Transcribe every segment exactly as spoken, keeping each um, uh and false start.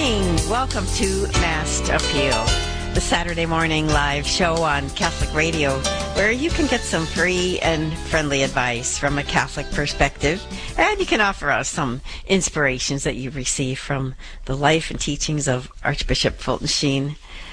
morning. Welcome to Mass Appeal, the Saturday morning live show on Catholic Radio, where you can get some free and friendly advice from a Catholic perspective, and you can offer us some inspirations that you receive from the life and teachings of Archbishop Fulton Sheen.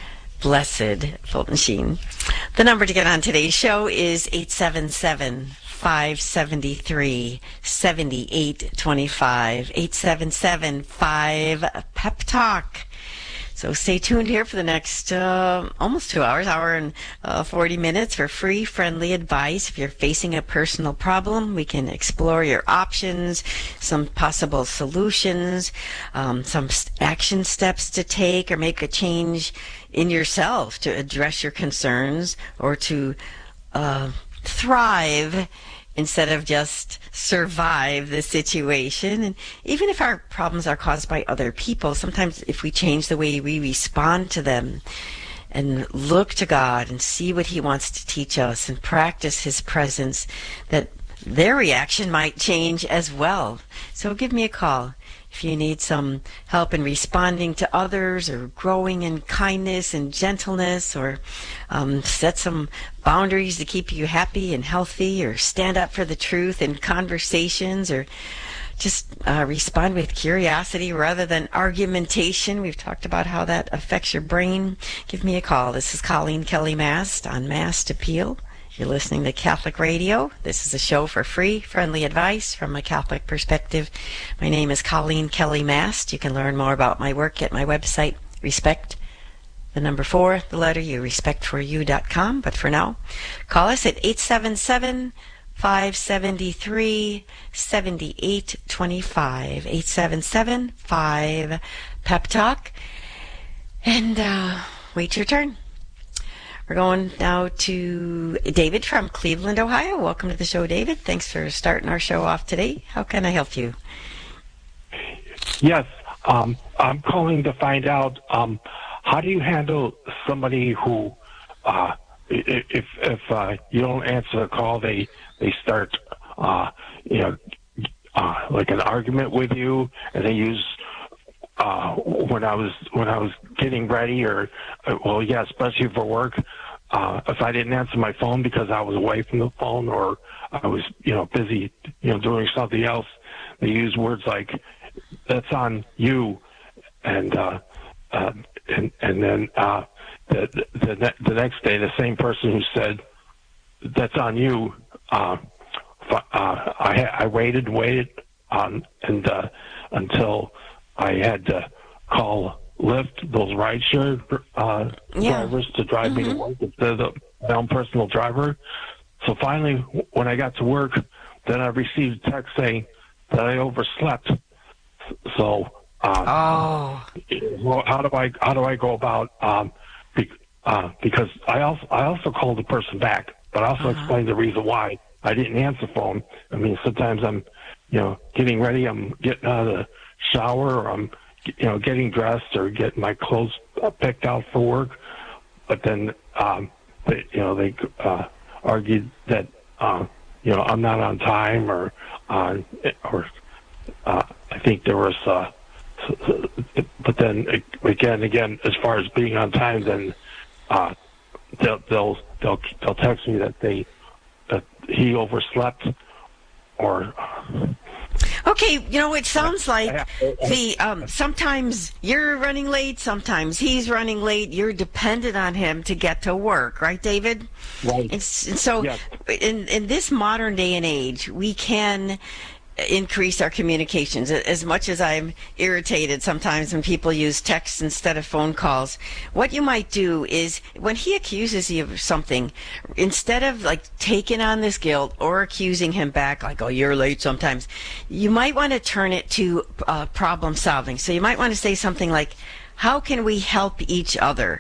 Blessed Fulton Sheen. The number to get on today's show is eight seven seven, five seven three, seven eight two five, eight seven seven, five, Pep Talk. So stay tuned here for the next uh, almost two hours, hour and uh, forty minutes for free, friendly advice. If you're facing a personal problem, we can explore your options, some possible solutions, um, some action steps to take or make a change in yourself to address your concerns or to uh, thrive instead of just survive the situation. And even if our problems are caused by other people, sometimes if we change the way we respond to them and look to God and see what He wants to teach us and practice His presence, that their reaction might change as well. So give me a call if you need some help in responding to others or growing in kindness and gentleness, or um, set some boundaries to keep you happy and healthy, or stand up for the truth in conversations, or just uh, respond with curiosity rather than argumentation. We've talked about how that affects your brain. Give me a call. This is Colleen Kelly Mast on Mass Appeal. You're listening to Catholic Radio. This is a show for free, friendly advice from a Catholic perspective. My name is Colleen Kelly Mast. You can learn more about my work at my website, Respect, the number four, the letter U, respect for you dot com. But for now, call us at eight seven seven, five seven three, seven eight two five, eight seven seven, five, Pep Talk, and uh, wait your turn. We're going now to David from Cleveland, Ohio. Welcome to the show, David. Thanks for starting our show off today. How can I help you? Yes, um, I'm calling to find out um, how do you handle somebody who, uh, if if uh, you don't answer the call, they they start, uh, you know, uh, like an argument with you, and they use. Uh, when I was when I was getting ready, or uh, well, yeah, especially for work, uh, if I didn't answer my phone because I was away from the phone, or I was, you know, busy, you know, doing something else, they use words like "that's on you," and uh, uh, and and then uh, the the ne- the next day, the same person who said "that's on you," uh, uh, I I waited, waited, um, and uh, until I had to call Lyft, those rideshare uh, yeah. drivers, to drive mm-hmm. me to work instead of my own personal driver. So finally, when I got to work, then I received a text saying that I overslept. So, um, oh, well, how do I how do I go about? Um, be, uh, because I also I also called the person back, but I also uh-huh. explained the reason why I didn't answer the phone. I mean, sometimes I'm, you know, getting ready, I'm getting out of the shower, or I'm, you know, getting dressed or getting my clothes picked out for work, but then, um, they, you know, they uh, argued that, uh, you know, I'm not on time, or, uh, or uh, I think there was, uh, but then again, again, as far as being on time, then uh, they'll they'll they'll they'll text me that they that he overslept, or. Okay, you know, it sounds like the um, sometimes you're running late, sometimes he's running late. You're dependent on him to get to work, right, David? Right. And, and so, yes. in in this modern day and age, we can increase our communications. As much as I'm irritated sometimes when people use text instead of phone calls, what you might do is, when he accuses you of something, instead of like taking on this guilt or accusing him back like, oh, you're late sometimes, you might want to turn it to uh, problem solving. So you might want to say something like, how can we help each other?